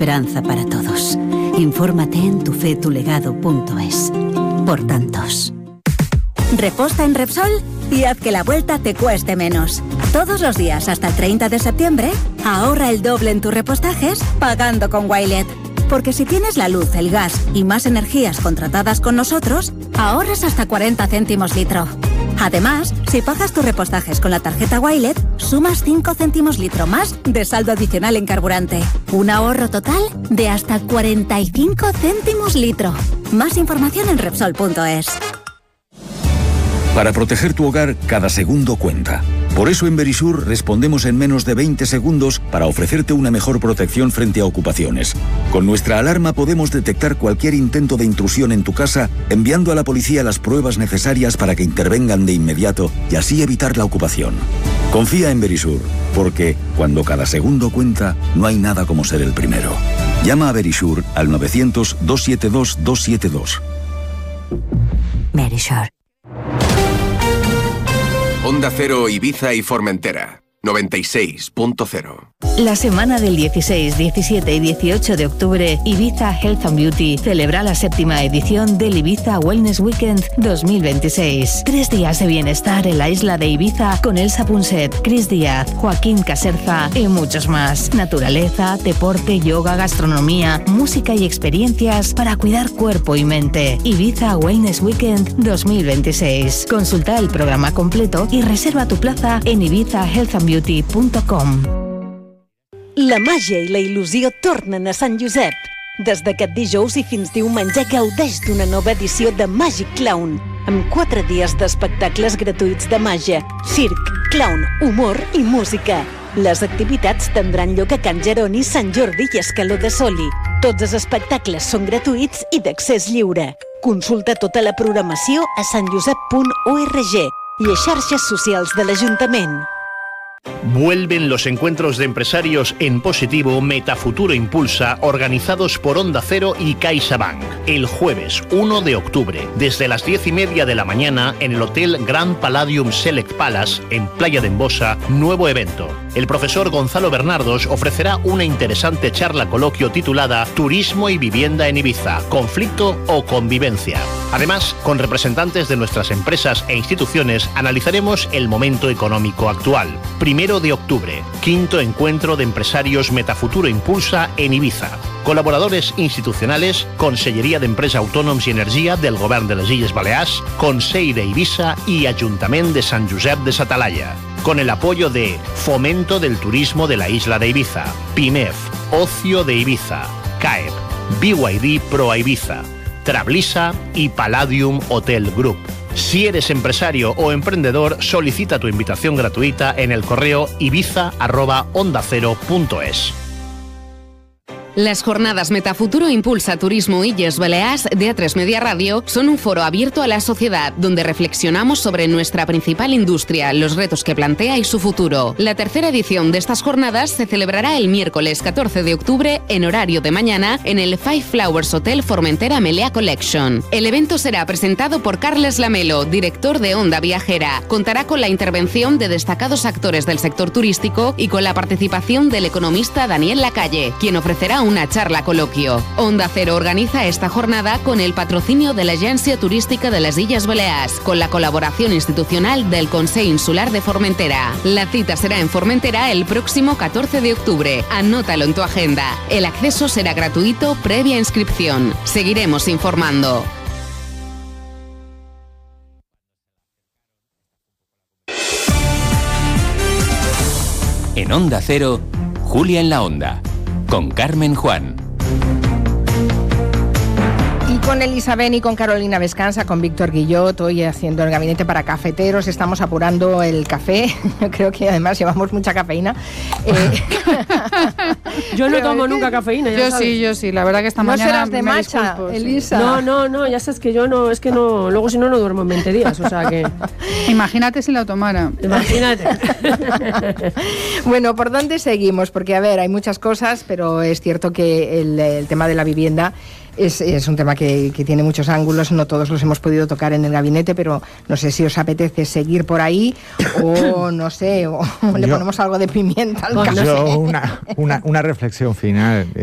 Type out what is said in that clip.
esperanza para todos. Infórmate en tufetulegado.es. Por tantos. Reposta en Repsol y haz que la vuelta te cueste menos. Todos los días hasta el 30 de septiembre, ahorra el doble en tus repostajes pagando con Wilet. Porque si tienes la luz, el gas y más energías contratadas con nosotros, ahorras hasta 40 céntimos litro. Además, si pagas tus repostajes con la tarjeta Wilet, sumas 5 céntimos litro más de saldo adicional en carburante. Un ahorro total de hasta 45 céntimos litro. Más información en Repsol.es. Para proteger tu hogar, cada segundo cuenta. Por eso en Verisur respondemos en menos de 20 segundos para ofrecerte una mejor protección frente a ocupaciones. Con nuestra alarma podemos detectar cualquier intento de intrusión en tu casa, enviando a la policía las pruebas necesarias para que intervengan de inmediato y así evitar la ocupación. Confía en Verisur, porque cuando cada segundo cuenta, no hay nada como ser el primero. Llama a Verisur al 900-272-272. Verisur. Onda Cero Ibiza y Formentera, 96.0. La semana del 16, 17 y 18 de octubre, Ibiza Health and Beauty celebra la 7ª edición del Ibiza Wellness Weekend 2026. 3 días de bienestar en la isla de Ibiza con Elsa Punset, Chris Díaz, Joaquín Caserza y muchos más. Naturaleza, deporte, yoga, gastronomía, música y experiencias para cuidar cuerpo y mente. Ibiza Wellness Weekend 2026. Consulta el programa completo y reserva tu plaza en ibizahealthandbeauty.com. La màgia i la il·lusió tornen a Sant Josep. Des d'aquest dijous i fins diumenge gaudeix d'una nova edició de Magic Clown, amb 4 dies d'espectacles gratuïts de màgia, circ, clown, humor i música. Les activitats tindran lloc a Can Geroni, Sant Jordi i Escaló de Soli. Tots els espectacles són gratuïts i d'accés lliure. Consulta tota la programació a santjosep.org i a xarxes socials de l'Ajuntament. Vuelven los encuentros de empresarios en positivo Metafuturo Impulsa, organizados por Onda Cero y CaixaBank. El jueves 1 de octubre, desde las 10:30 de la mañana, en el Hotel Grand Palladium Select Palace, en Playa de Embosa, nuevo evento. El profesor Gonzalo Bernardos ofrecerá una interesante charla coloquio titulada Turismo y vivienda en Ibiza, conflicto o convivencia. Además, con representantes de nuestras empresas e instituciones, analizaremos el momento económico actual. 1 de octubre, 5º encuentro de empresarios Metafuturo Impulsa en Ibiza. Colaboradores institucionales, Conselleria d'Empresa Autònoms i Energia del Govern de les Illes Balears, Consell de Ibiza y Ayuntament de Sant Josep de sa Talaia. Con el apoyo de Fomento del Turismo de la Isla de Ibiza, PIMEF, Ocio de Ibiza, CAEP, BYD Pro Ibiza, Trablisa y Palladium Hotel Group. Si eres empresario o emprendedor, solicita tu invitación gratuita en el correo ibiza@ondacero.es. Las jornadas Metafuturo Impulsa Turismo Illes Balears de A3 Media Radio son un foro abierto a la sociedad donde reflexionamos sobre nuestra principal industria, los retos que plantea y su futuro. La tercera edición de estas jornadas se celebrará el miércoles 14 de octubre en horario de mañana en el Five Flowers Hotel Formentera Melea Collection. El evento será presentado por Carles Lamelo, director de Onda Viajera. Contará con la intervención de destacados actores del sector turístico y con la participación del economista Daniel Lacalle, quien ofrecerá una charla coloquio. Onda Cero organiza esta jornada con el patrocinio de la Agència Turística de las Illes Balears, con la colaboración institucional del Consell Insular de Formentera. La cita será en Formentera el próximo 14 de octubre. Anótalo en tu agenda. El acceso será gratuito previa inscripción. Seguiremos informando. En Onda Cero, Julia en la Onda, con Carmen Juan. Y con Elisa Ben y con Carolina Vescanza, con Víctor Guillot, hoy haciendo el gabinete para cafeteros, estamos apurando el café. Yo creo que además llevamos mucha cafeína. Yo no tomo nunca cafeína. Yo sí, la verdad que esta mañana. No serás de matcha, disculpo, Elisa. No, ya sabes que yo no, es que no, luego si no duermo en 20 días, o sea que... Imagínate si la tomara. Imagínate. Bueno, ¿por dónde seguimos? Porque, a ver, hay muchas cosas, pero es cierto que el tema de la vivienda es un tema que tiene muchos ángulos, no todos los hemos podido tocar en el gabinete, pero no sé si os apetece seguir por ahí o no sé, o le ponemos algo de pimienta al café. Yo una reflexión final.